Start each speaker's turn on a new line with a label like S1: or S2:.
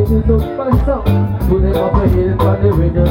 S1: This is up my song. Put them up your head on the radio